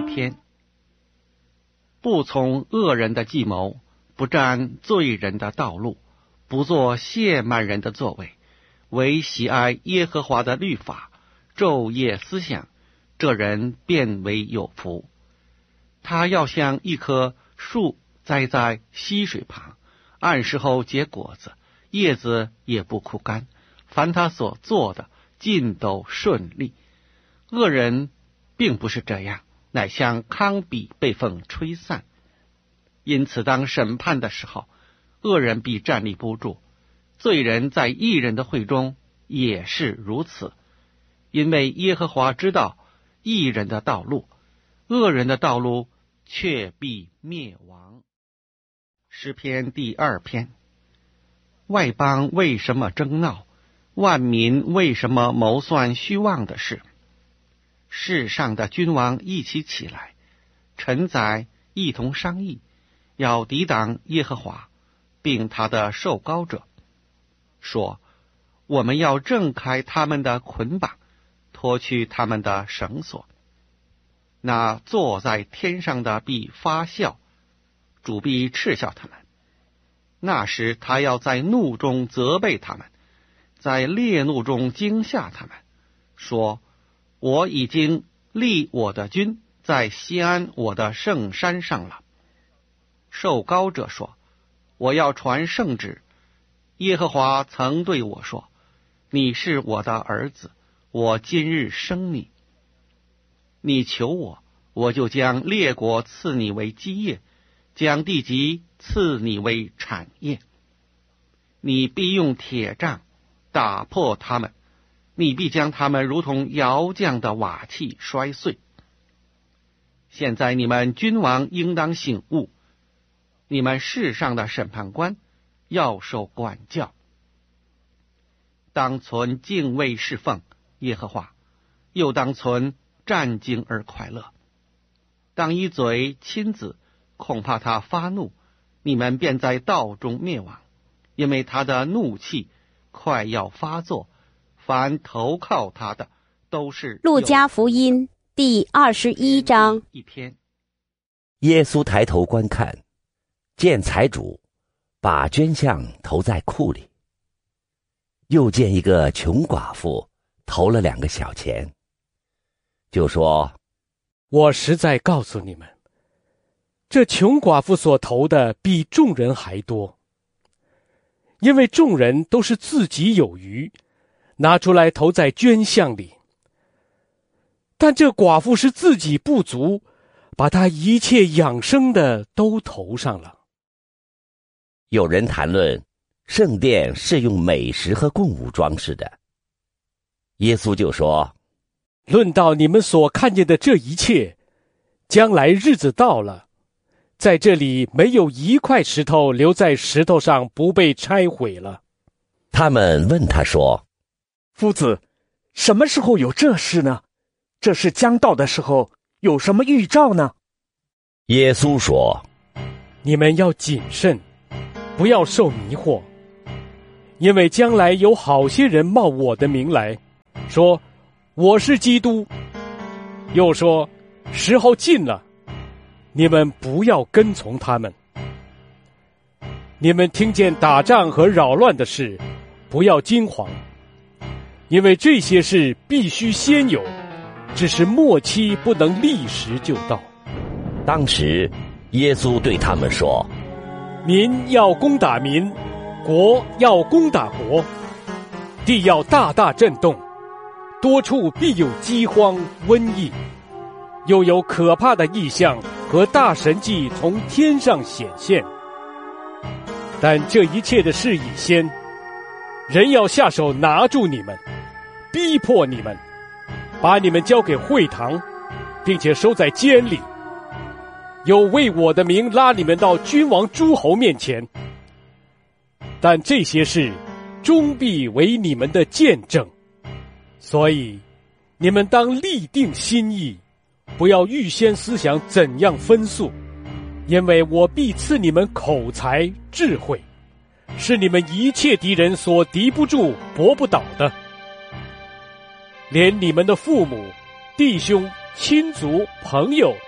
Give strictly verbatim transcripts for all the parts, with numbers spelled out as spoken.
一篇。不从恶人的计谋，不占罪人的道路，不做亵慢人的作为，唯喜爱耶和华的律法，昼夜思想，这人便为有福。他要像一棵树栽在溪水旁，按时候结果子，叶子也不枯干，凡他所做的尽都顺利。恶人并不是这样，乃像糠秕被风吹散。因此当审判的时候，恶人必站立不住，罪人在义人的会中也是如此。因为耶和华知道义人的道路，恶人的道路却必灭亡。诗篇第二篇。外邦为什么争闹？万民为什么谋算虚妄的事？世上的君王一起起来，臣宰一同商议，要抵挡耶和华并他的受膏者，说：我们要挣开他们的捆绑，脱去他们的绳索。那坐在天上的必发笑，主必嗤笑他们。那时他要在怒中责备他们，在烈怒中惊吓他们，说：我已经立我的君在西安我的圣山上了。受膏者说：我要传圣旨。耶和华曾对我说：你是我的儿子，我今日生你。你求我，我就将列国赐你为基业，将地级赐你为产业。你必用铁杖打破他们，你必将他们如同窑匠的瓦器摔碎。现在你们君王应当醒悟，你们世上的审判官要受管教。当存敬畏侍奉耶和华，又当存战兢而快乐。当一嘴亲子，恐怕他发怒，你们便在道中灭亡，因为他的怒气快要发作，凡投靠他的都是。 路加福音第二十一章。 一篇。 耶稣抬头观看，见财主把捐项投在库里，又见一个穷寡妇投了两个小钱，就说： 我实在告诉你们，这穷寡妇所投的比众人还多，因为众人都是自己有余，拿出来投在捐项里，但这寡妇是自己不足，把她一切养生的都投上了。 有人谈论圣殿是用美食和供物装饰的，耶稣就说： 论到你们所看见的这一切，将来日子到了，在这里没有一块石头留在石头上不被拆毁了。 他们问他说： 夫子，什么时候有这事呢？这是将到的时候，有什么预兆呢？ 耶稣说： 你们要谨慎，不要受迷惑，因为将来有好些人冒我的名来，说我是基督，又说时候近了，你们不要跟从他们。你们听见打仗和扰乱的事，不要惊慌，因为这些事必须先有，只是末期不能立时就到。 当时耶稣对他们说： 民要攻打民，国要攻打国，地要大大震动，多处必有饥荒、瘟疫，又有可怕的异象和大神迹从天上显现。但这一切的事已先，人要下手拿住你们，逼迫你们，把你们交给会堂，并且收在监里，有为我的名拉你们到君王诸侯面前。但这些事终必为你们的见证。所以你们当立定心意，不要预先思想怎样分诉，因为我必赐你们口才智慧，是你们一切敌人所敌不住搏不倒的。连你们的父母、弟兄、亲族、朋友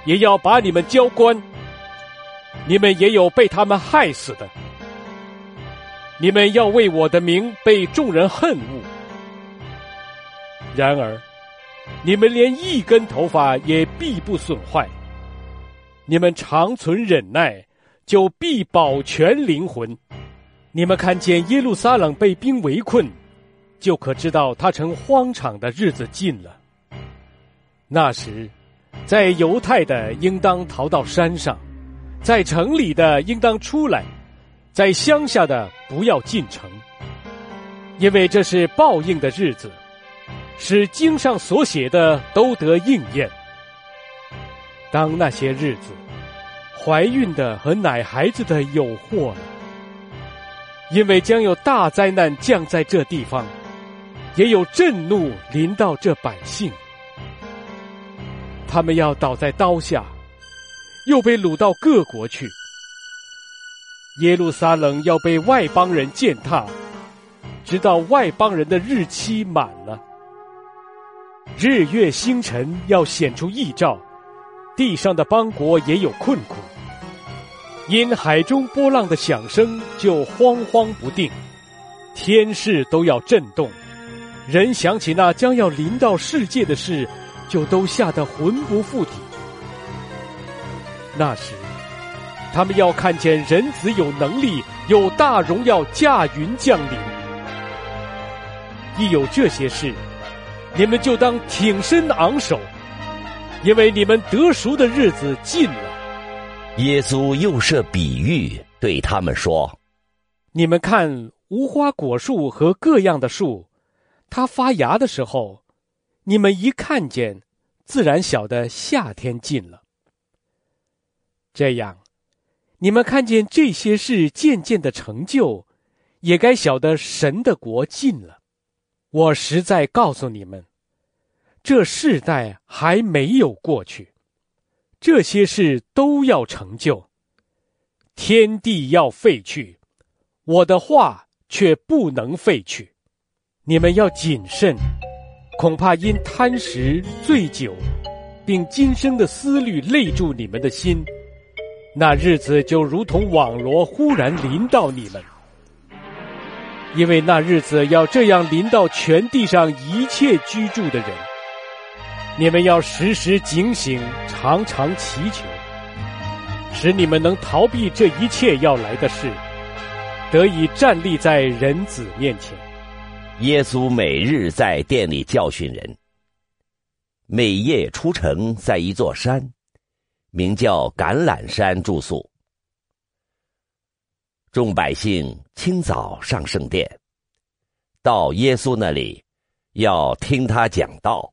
也要把你们交官，你们也有被他们害死的。你们要为我的名被众人恨恶。然而，你们连一根头发也必不损坏。你们长存忍耐，就必保全灵魂。你们看见耶路撒冷被兵围困，就可知道他成荒场的日子近了。那时，在犹太的应当逃到山上，在城里的应当出来，在乡下的不要进城，因为这是报应的日子，使经上所写的都得应验。当那些日子，怀孕的和奶孩子的有祸了，因为将有大灾难降在这地方，也有震怒临到这百姓。他们要倒在刀下，又被掳到各国去。耶路撒冷要被外邦人践踏，直到外邦人的日期满了。日月星辰要显出异兆，地上的邦国也有困苦。因海中波浪的响声就慌慌不定，天势都要震动。人想起那将要临到世界的事，就都吓得魂不附体。那时，他们要看见人子有能力，有大荣耀驾云降临。一有这些事，你们就当挺身昂首，因为你们得赎的日子近了。 耶稣又设比喻对他们说： 你们看无花果树和各样的树，它发芽的时候，你们一看见，自然晓得夏天近了。这样，你们看见这些事渐渐的成就，也该晓得神的国近了。我实在告诉你们，这世代还没有过去，这些事都要成就。天地要废去，我的话却不能废去。你们要谨慎，恐怕因贪食、醉酒，并今生的思虑累住你们的心，那日子就如同网罗忽然临到你们。因为那日子要这样临到全地上一切居住的人。你们要时时警醒，常常祈求，使你们能逃避这一切要来的事，得以站立在人子面前。 耶稣每日在店里教训人，每夜出城，在一座山，名叫橄榄山住宿。众百姓清早上圣殿，到耶稣那里，要听他讲道。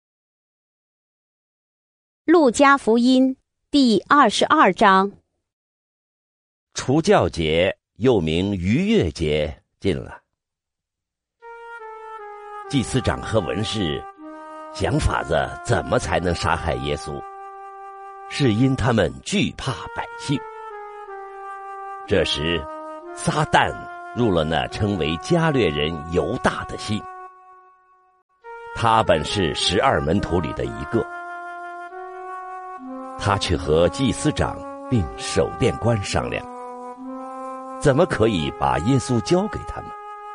路加福音第二十二章。 除酵节又名逾越节近了，祭司长和文士想法子怎么才能杀害耶稣，是因他们惧怕百姓。这时撒旦入了那称为加略人犹大的心，他本是十二门徒里的一个。他去和祭司长并守殿官商量，怎么可以把耶稣交给他们。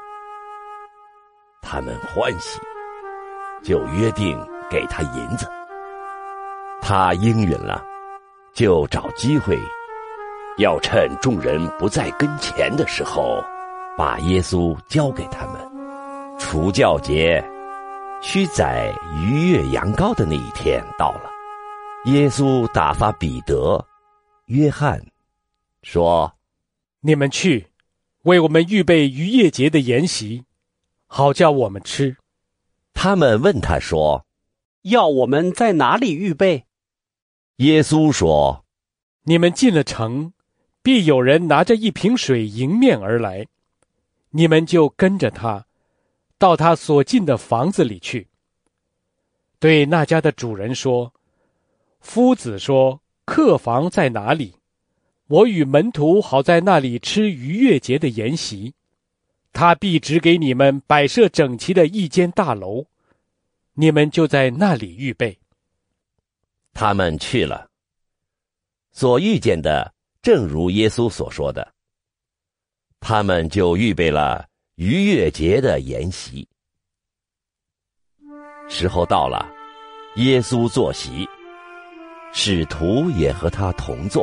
他们欢喜，就约定给他银子。他应允了，就找机会，要趁众人不在跟前的时候，把耶稣交给他们。除酵节须宰逾越羊羔的那一天到了，耶稣打发彼得、约翰，说： 你们去，为我们预备逾越节的筵席，好叫我们吃。 他们问他说： 要我们在哪里预备？ 耶稣说： 你们进了城，必有人拿着一瓶水迎面而来，你们就跟着他，到他所进的房子里去。对那家的主人说：夫子说，客房在哪里？我与门徒好在那里吃逾越节的筵席。他必指给你们摆设整齐的一间大楼，你们就在那里预备。 他们去了， 所遇见的正如耶稣所说的，他们就预备了逾越节的筵席。时候到了，耶稣坐席，使徒也和他同坐。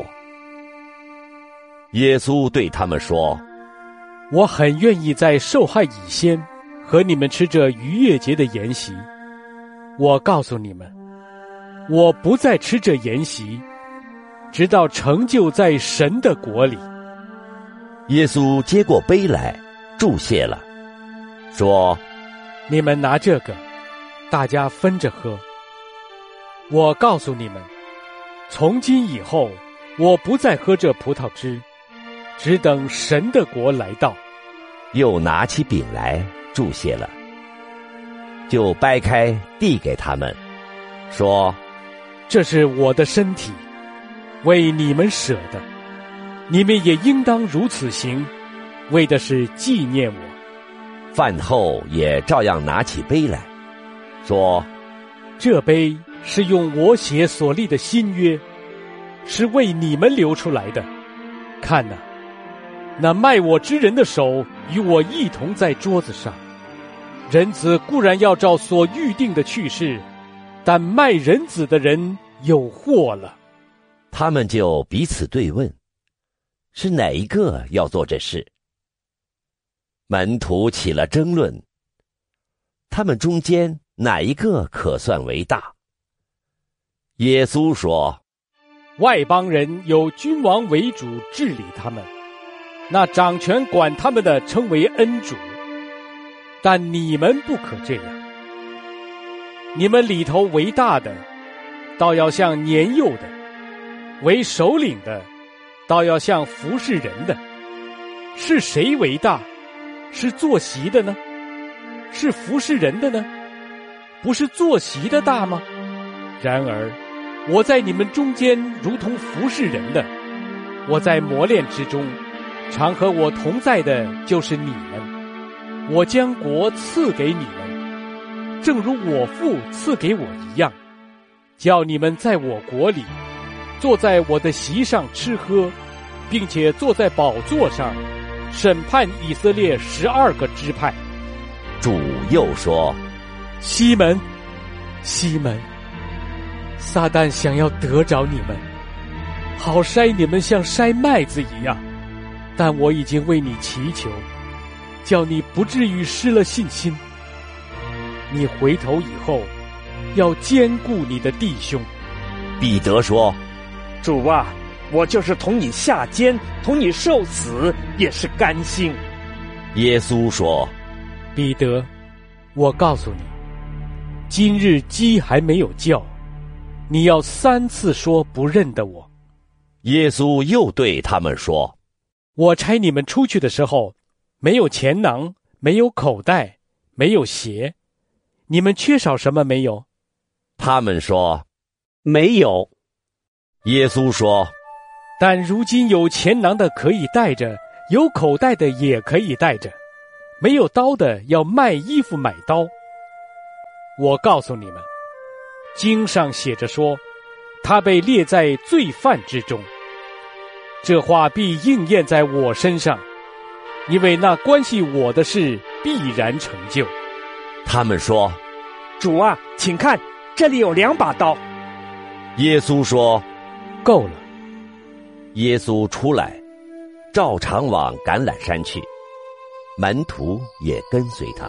耶稣对他们说： 我很愿意在受害以先和你们吃这逾越节的筵席。我告诉你们，我不再吃这筵席，直到成就在神的国里。 耶稣接过杯来，祝谢了，说： 你们拿这个，大家分着喝。我告诉你们，从今以后，我不再喝这葡萄汁，只等神的国来到。 又拿起饼来，祝谢了，就掰开递给他们，说： 这是我的身体，为你们舍的，你们也应当如此行，为的是纪念我。 饭后也照样拿起杯来，说： 这杯是用我血所立的新约，是为你们流出来的。看哪，那卖我之人的手与我一同在桌子上。人子固然要照所预定的去世，但卖人子的人有祸了。 他们就彼此对问，是哪一个要做这事？门徒起了争论，他们中间哪一个可算为大？耶稣说： 外邦人有君王为主治理他们，那掌权管他们的称为恩主，但你们不可这样。你们里头为大的，倒要像年幼的；为首领的，倒要像服侍人的。是谁为大？是坐席的呢？是服侍人的呢？不是坐席的大吗？然而我在你们中间如同服侍人的，我在磨练之中，常和我同在的就是你们。我将国赐给你们，正如我父赐给我一样，叫你们在我国里，坐在我的席上吃喝，并且坐在宝座上，审判以色列十二个支派。 主又说： 西门，西门，撒旦想要得着你们，好筛你们像筛麦子一样，但我已经为你祈求，叫你不至于失了信心。你回头以后，要兼顾你的弟兄。 彼得说： 主啊，我就是同你下监，同你受死，也是甘心。 耶稣说： 彼得，我告诉你，今日鸡还没有叫，你要三次说不认得我。 耶稣又对他们说： 我差你们出去的时候，没有钱囊，没有口袋，没有鞋，你们缺少什么没有？ 他们说： 没有。 耶稣说： 但如今有钱囊的可以带着，有口袋的也可以带着，没有刀的要卖衣服买刀。我告诉你们，经上写着说，他被列在罪犯之中。这话必应验在我身上，因为那关系我的事必然成就。 他们说： 主啊，请看，这里有两把刀。 耶稣说： 够了。 耶稣出来，照常往橄榄山去，门徒也跟随他。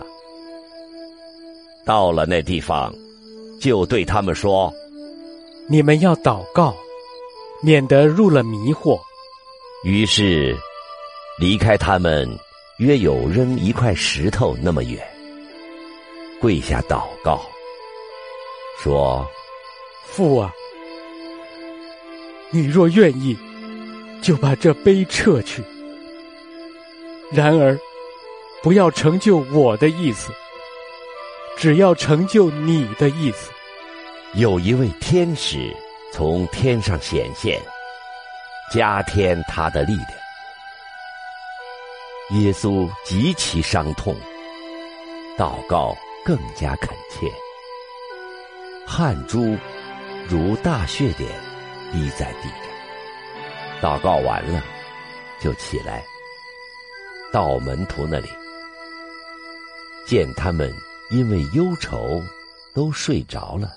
到了那地方，就对他们说： 你们要祷告，免得入了迷惑。 于是离开他们约有扔一块石头那么远，跪下祷告，说： 父啊，你若愿意，就把这杯撤去。然而不要成就我的意思，只要成就你的意思。 有一位天使从天上显现，加添他的力量。耶稣极其伤痛，祷告更加恳切，汗珠如大血点滴在地上。 祷告完了，就起来，到门徒那里，见他们因为忧愁都睡着了，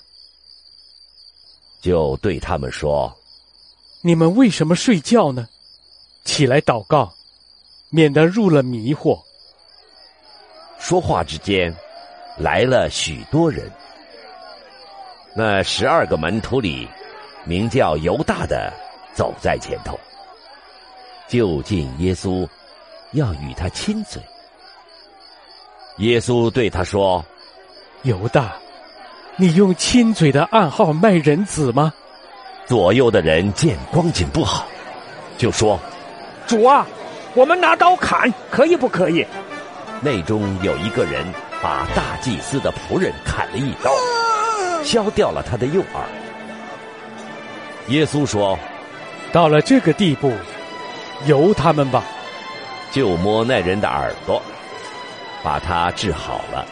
就对他们说： 你们为什么睡觉呢？起来祷告，免得入了迷惑。 说话之间，来了许多人。那十二个门徒里，名叫犹大的走在前头，就近耶稣，要与他亲嘴。耶稣对他说： 犹大，你用亲嘴的暗号卖人子吗？ 左右的人见光景不好，就说： 主啊，我们拿刀砍，可以不可以？ 内中有一个人把大祭司的仆人砍了一刀，削掉了他的右耳。耶稣说： 到了这个地步，由他们吧。 就摸那人的耳朵，把他治好了。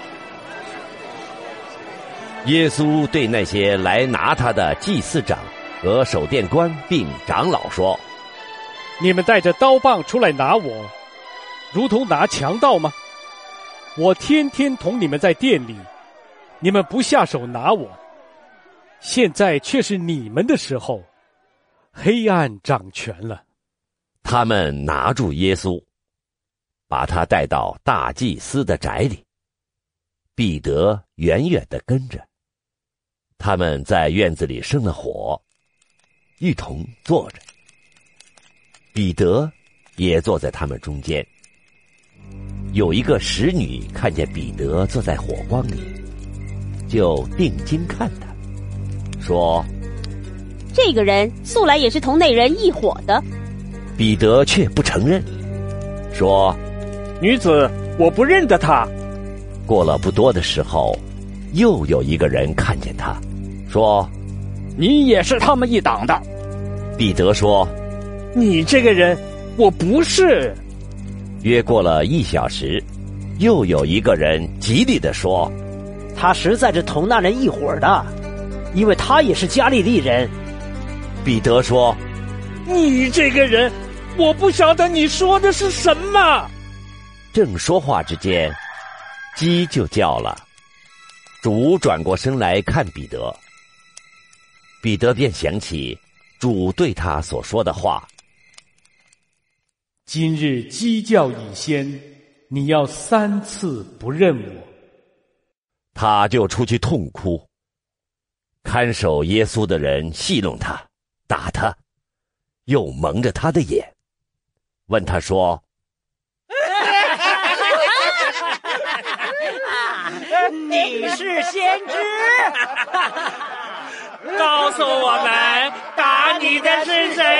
耶稣对那些来拿他的祭司长和守殿官并长老说： 你们带着刀棒出来拿我，如同拿强盗吗？我天天同你们在店里，你们不下手拿我，现在却是你们的时候，黑暗掌权了。 他们拿住耶稣，把他带到大祭司的宅里，彼得远远地跟着。他们在院子里生了火，一同坐着。彼得也坐在他们中间。有一个使女看见彼得坐在火光里，就定睛看他，说： 这个人素来也是同那人一伙的。 彼得却不承认，说： 女子，我不认得他。 过了不多的时候，又有一个人看见他，说： 你也是他们一党的。 彼得说： 你这个人，我不是。 约过了一小时，又有一个人极力地说： 他实在是同那人一伙的，因为他也是加利利人。 彼得说： 你这个人，我不晓得你说的是什么。 正说话之间，鸡就叫了。主转过身来看彼得，彼得便想起主对他所说的话： 今日鸡叫以先，你要三次不认我。 他就出去痛哭。看守耶稣的人戏弄他，打他，又蒙着他的眼，问他说： 你是先知？ 告诉我们，打你的是谁？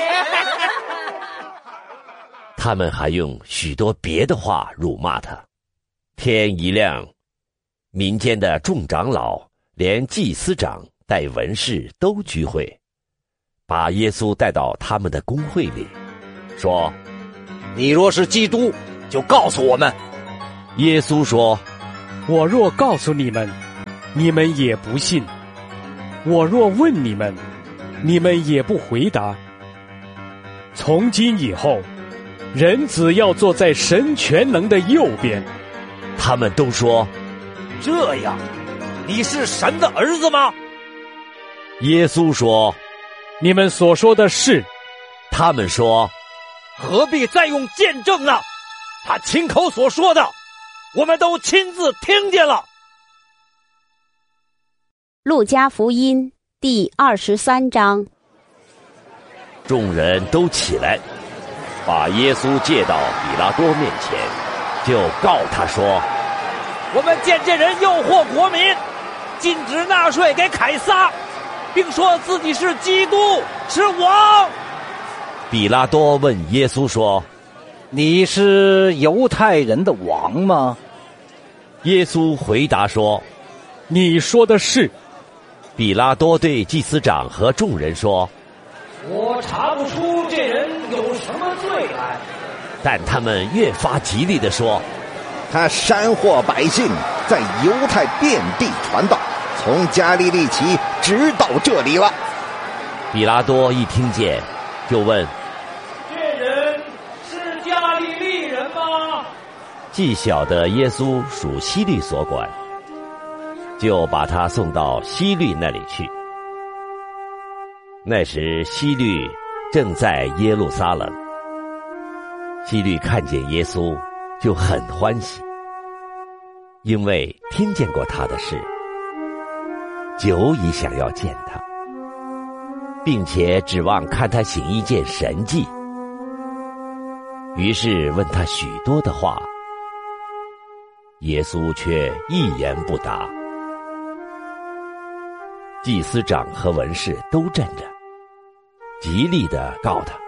他们还用许多别的话辱骂他。天一亮，民间的众长老连祭司长带文士都聚会，把耶稣带到他们的公会里，说： 你若是基督，就告诉我们。 耶稣说： 我若告诉你们，你们也不信；我若问你们，你们也不回答。从今以后，人子要坐在神全能的右边。 他们都说： 这样，你是神的儿子吗？ 耶稣说： 你们所说的是。 他们说： 何必再用见证呢？他亲口所说的，我们都亲自听见了。 路加福音第二十三章。 众人都起来，把耶稣借到比拉多面前，就告他说： 我们见这人诱惑国民，禁止纳税给凯撒，并说自己是基督，是王。 比拉多问耶稣说： 你是犹太人的王吗？ 耶稣回答说： 你说的是。 比拉多对祭司长和众人说： 我查不出这人有什么罪来。 但他们越发极力地说： 他煽惑百姓，在犹太遍地传道，从加利利起直到这里了。 比拉多一听见， 就问： 这人是加利利人吗？ 既晓得耶稣属希律所管，就把他送到希律那里去。那时希律正在耶路撒冷，希律看见耶稣就很欢喜，因为听见过他的事，久已想要见他，并且指望看他行一件神迹，于是问他许多的话，耶稣却一言不答。祭司长和文士都站着，极力地告他。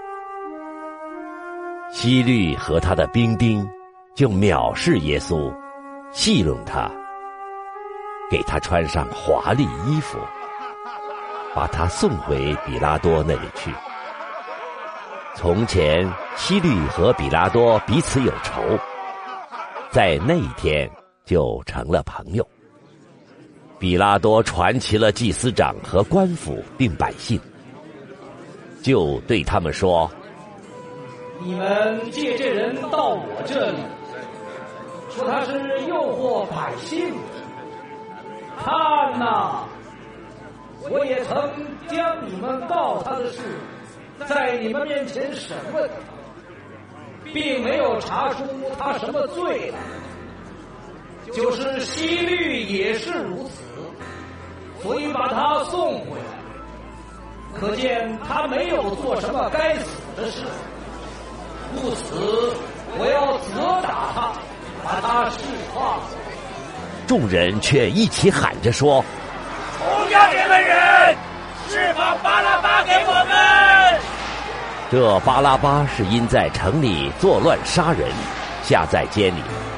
希律和他的兵丁就藐视耶稣，戏弄他，给他穿上华丽衣服，把他送回比拉多那里去。从前希律和比拉多彼此有仇，在那一天就成了朋友。比拉多传齐了祭司长和官府并百姓，就对他们说： 你们借这人到我这里，说他是诱惑百姓。看哪，我也曾将你们告他的事在你们面前审问，并没有查出他什么罪来。就是希律也是如此，所以把他送回来。可见他没有做什么该死的事，故此我要责打他，把他释放。 众人却一起喊着说： 不要你们人，释放巴拉巴给我们。 这巴拉巴是因在城里作乱杀人，下在监里。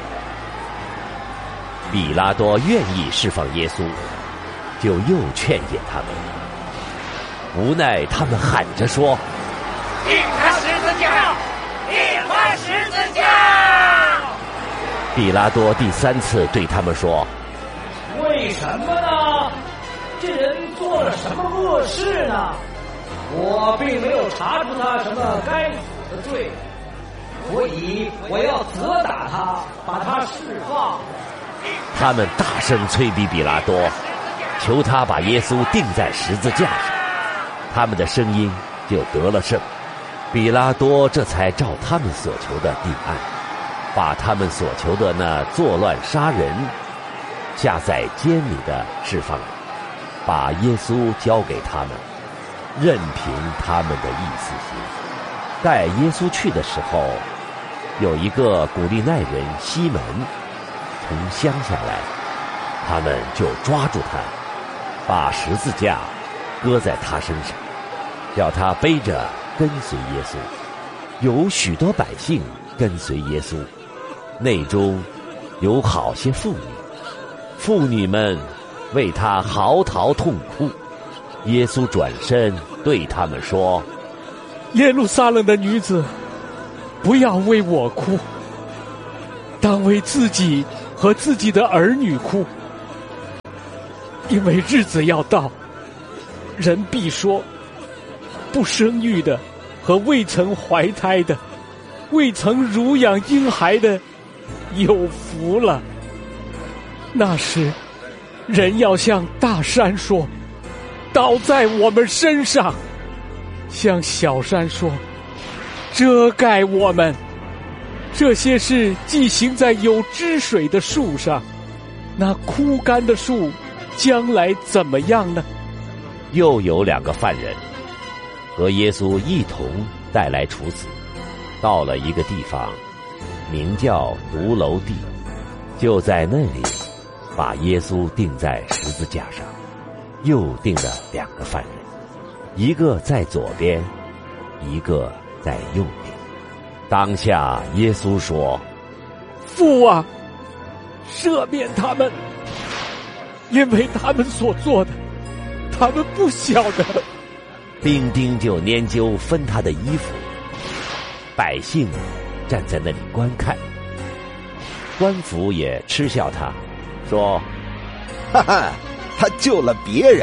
比拉多愿意释放耶稣，就又劝诫他们，无奈他们喊着说： 钉他十字架，钉他十字架。 比拉多第三次对他们说： 为什么呢？这人做了什么恶事呢？我并没有查出他什么该死的罪，所以我要责打他，把他释放。 他们大声催逼比拉多，求他把耶稣钉在十字架上，他们的声音就得了胜。比拉多这才照他们所求的定案，把他们所求的那作乱杀人下在监里的释放了，把耶稣交给他们，任凭他们的意思行。带耶稣去的时候，有一个古利奈人西门从乡下来，他们就抓住他，把十字架搁在他身上，叫他背着跟随耶稣。有许多百姓跟随耶稣，内中有好些妇女，妇女们为他嚎啕痛哭。耶稣转身对他们说： 耶路撒冷的女子，不要为我哭，当为自己和自己的儿女哭，因为日子要到，人必说，不生育的和未曾怀胎的，未曾乳养婴孩的，有福了。那时，人要向大山说，倒在我们身上，向小山说，遮盖我们。这些事既行在有汁水的树上，那枯干的树将来怎么样呢？ 又有两个犯人和耶稣一同带来处死，到了一个地方，名叫独楼地，就在那里把耶稣钉在十字架上，又钉了两个犯人，一个在左边，一个在右边。当下耶稣说： 父啊，赦免他们，因为他们所做的，他们不晓得。 兵丁就拈阄分他的衣服，百姓站在那里观看。官府也嗤笑他，说： 哈哈，他救了别人，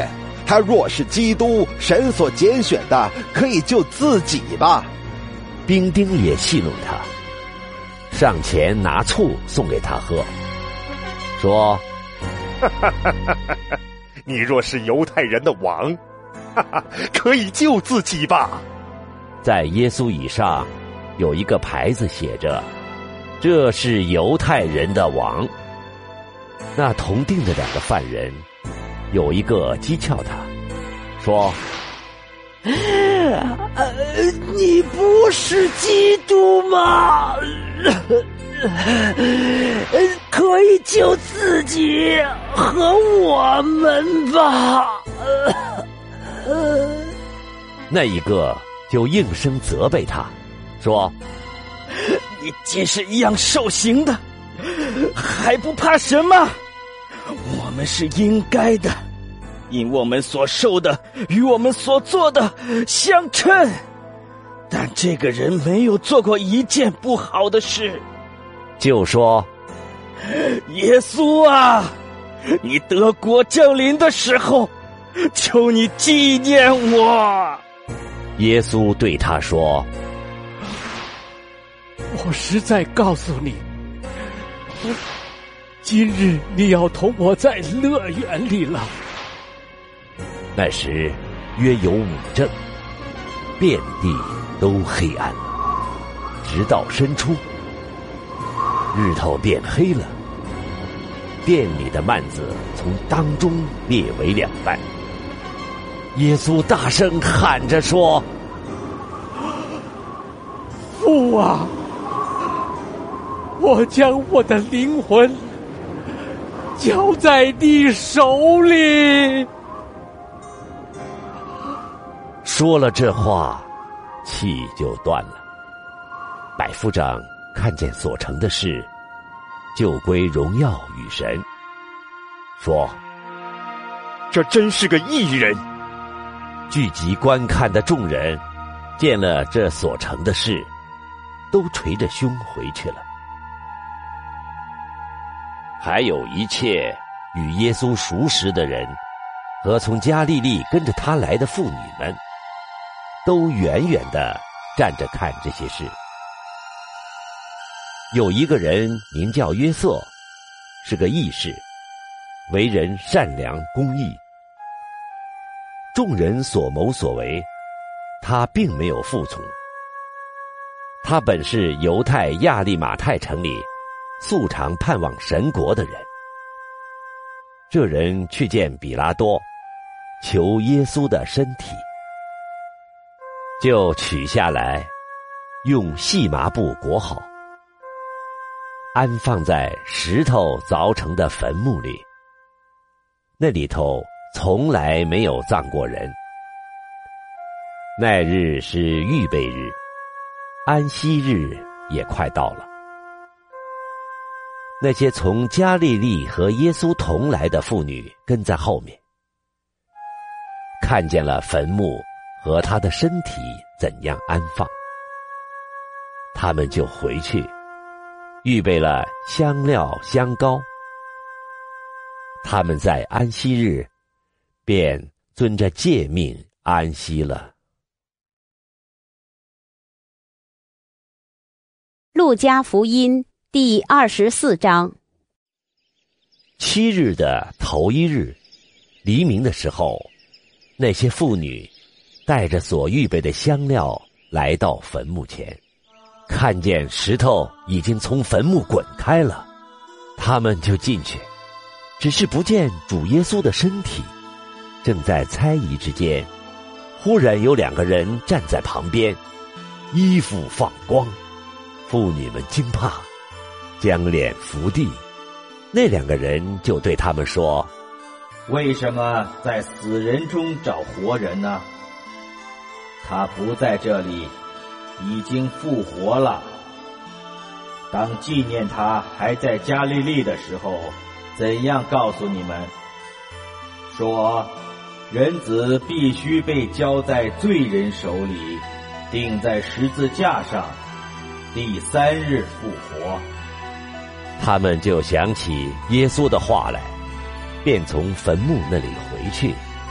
他若是基督，神所拣选的，可以救自己吧。 兵丁也戏弄他，上前拿醋送给他喝，说： 你若是犹太人的王，哈哈，可以救自己吧。 在耶稣以上有一个牌子写着：这是犹太人的王。那同定的两个犯人，有一个讥诮他，说： 呃，你不是基督吗？可以救自己和我们吧。 那一个就应声责备他，说： 你既是一样受刑的，还不怕什么？我们是应该的，因我们所受的与我们所做的相称。但这个人没有做过一件不好的事。 就说： 耶稣啊，你得国降临的时候，求你纪念我。 耶稣对他说： 我实在告诉你，今日你要同我在乐园里了。 那时约有五正，遍地都黑暗，直到申初，日头变黑了，殿里的幔子从当中裂为两半。耶稣大声喊着说： 父啊，我将我的灵魂交在你手里。 说了这话，气就断了。百夫长看见所成的事，就归荣耀与神，说： 这真是个义人。 聚集观看的众人见了这所成的事，都捶着胸回去了。还有一切与耶稣熟识的人和从加利利跟着他来的妇女们，都远远地站着看这些事。有一个人名叫约瑟，是个义士，为人善良公义。众人所谋所为，他并没有服从。他本是犹太亚利马太城里素常盼望神国的人。这人去见比拉多，求耶稣的身体，就取下来，用细麻布裹好，安放在石头凿成的坟墓里。那里头从来没有葬过人。那日是预备日，安息日也快到了。那些从加利利和耶稣同来的妇女跟在后面，看见了坟墓和他的身体怎样安放，他们就回去，预备了香料香膏。他们在安息日便遵着诫命安息了。 路加福音第二十四章。 七日的头一日，黎明的时候，那些妇女带着所预备的香料来到坟墓前，看见石头已经从坟墓滚开了，他们就进去，只是不见主耶稣的身体。正在猜疑之间，忽然有两个人站在旁边，衣服放光。妇女们惊怕，将脸伏地。那两个人就对他们说： 为什么在死人中找活人呢？他不在这里，已经复活了。当纪念他还在加利利的时候，怎样告诉你们，说人子必须被交在罪人手里，钉在十字架上，第三日复活。 他们就想起耶稣的话来，便从坟墓那里回去，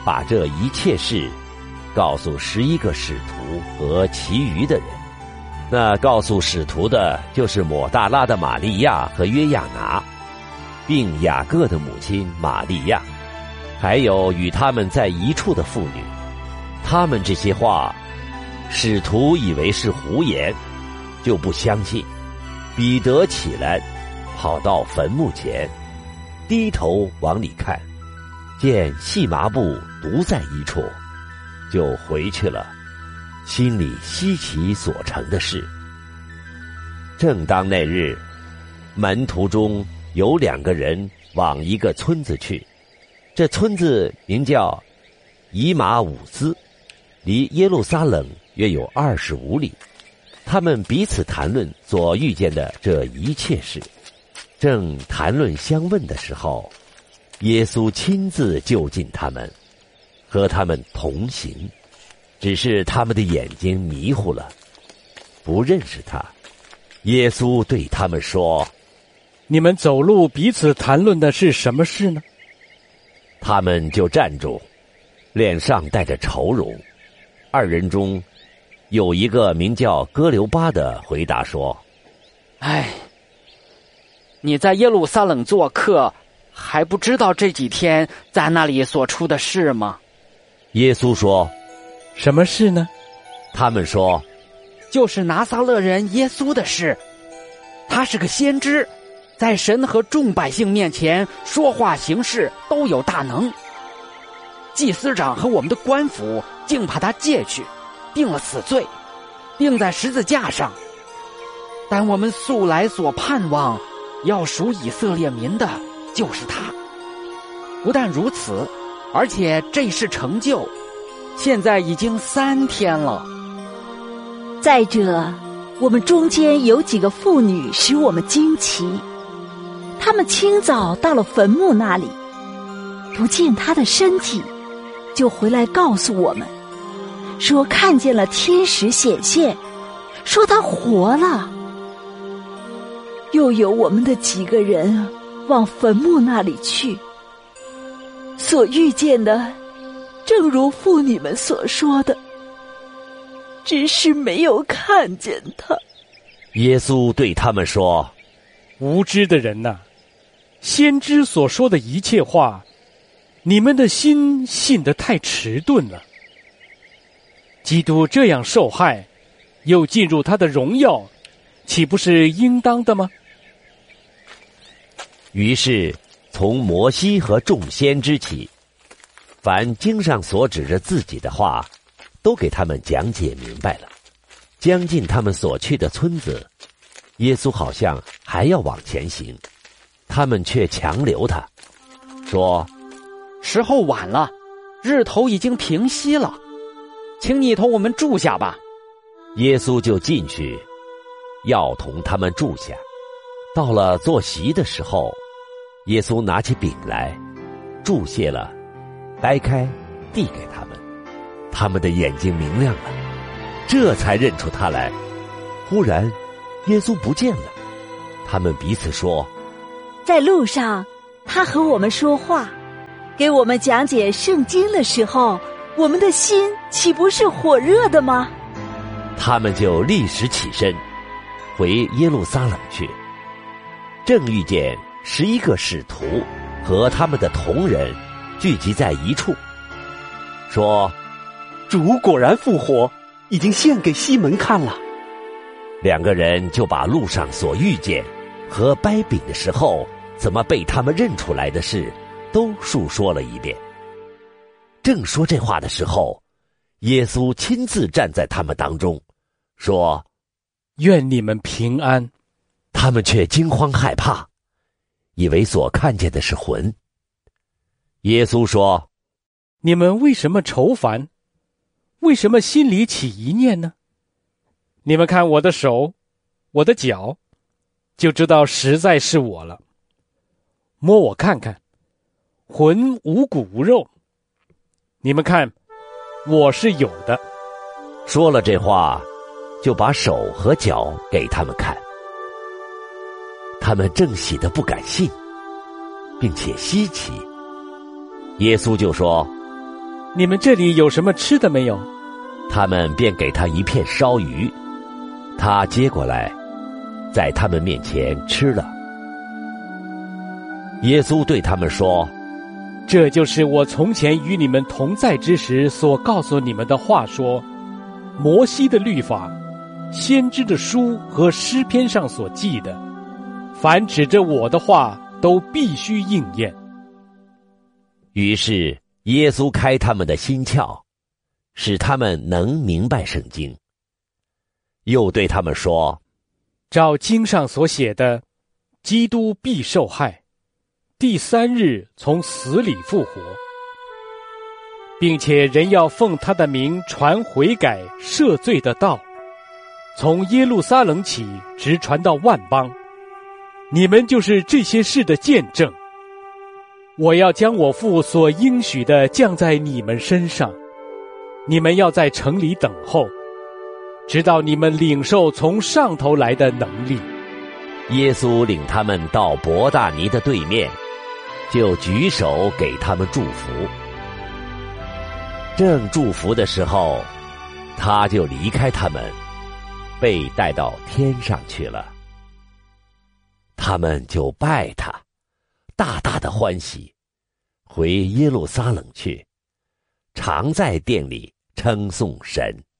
把这一切事告诉十一个使徒和其余的人。那告诉使徒的就是抹大拉的玛利亚和约亚拿，并雅各的母亲玛利亚，还有与他们在一处的妇女。他们这些话，使徒以为是胡言，就不相信。彼得起来，跑到坟墓前，低头往里看，见细麻布独在一处，就回去了，心里稀奇所成的事。正当那日，门徒中有两个人往一个村子去，这村子名叫以马忤斯，离耶路撒冷约有二十五里。他们彼此谈论所遇见的这一切事，正谈论相问的时候，耶稣亲自就近他们，和他们同行，只是他们的眼睛迷糊了，不认识他。耶稣对他们说： 你们走路彼此谈论的是什么事呢？ 他们就站住，脸上带着愁容。二人中有一个名叫哥留巴的回答说： 哎，你在耶路撒冷做客，还不知道这几天在那里所出的事吗？ 耶稣说： 什么事呢？ 他们说： 就是拿撒勒人耶稣的事。他是个先知，在神和众百姓面前说话行事都有大能。祭司长和我们的官府竟把他借去，定了死罪，钉在十字架上。但我们素来所盼望要属以色列民的就是他。不但如此，而且这事成就，现在已经三天了。 再者，我们中间有几个妇女使我们惊奇，她们清早到了坟墓那里，不见他的身体，就回来告诉我们，说看见了天使显现，说他活了。又有我们的几个人往坟墓那里去，所遇见的正如妇女们所说的，只是没有看见他。 耶稣对他们说： 无知的人呐，先知所说的一切话，你们的心信得太迟钝了。基督这样受害，又进入他的荣耀，岂不是应当的吗？ 于是从摩西和众先知起，凡经上所指着自己的话，都给他们讲解明白了。将近他们所去的村子，耶稣好像还要往前行，他们却强留他，说： 时候晚了，日头已经平息了，请你同我们住下吧。 耶稣就进去，要同他们住下。到了坐席的时候，耶稣拿起饼来，注谢了，掰开，递给他们。他们的眼睛明亮了，这才认出他来。忽然，耶稣不见了。他们彼此说： 在路上，他和我们说话，给我们讲解圣经的时候，我们的心岂不是火热的吗？ 他们就立时起身，回耶路撒冷去。正遇见十一个使徒和他们的同人聚集在一处，说： 主果然复活，已经献给西门看了。 两个人就把路上所遇见和掰饼的时候怎么被他们认出来的事都述说了一遍。正说这话的时候，耶稣亲自站在他们当中，说： 愿你们平安。 他们却惊慌害怕，以为所看见的是魂。耶稣说： 你们为什么愁烦？为什么心里起疑念呢？你们看我的手，我的脚，就知道实在是我了。摸我看看，魂无骨无肉。你们看，我是有的。 说了这话，就把手和脚给他们看。他们正喜得不敢信，并且稀奇。耶稣就说： 你们这里有什么吃的没有？ 他们便给他一片烧鱼，他接过来，在他们面前吃了。耶稣对他们说： 这就是我从前与你们同在之时所告诉你们的话说，摩西的律法、先知的书和诗篇上所记的，凡指着我的话都必须应验。 于是耶稣开他们的心窍，使他们能明白圣经。又对他们说： 照经上所写的，基督必受害，第三日从死里复活，并且人要奉他的名传悔改赦罪的道，从耶路撒冷起，直传到万邦。你们就是这些事的见证。我要将我父所应许的降在你们身上，你们要在城里等候，直到你们领受从上头来的能力。 耶稣领他们到伯大尼的对面，就举手给他们祝福。正祝福的时候，他就离开他们，被带到天上去了。他们就拜他，大大的欢喜，回耶路撒冷去，常在殿里称颂神。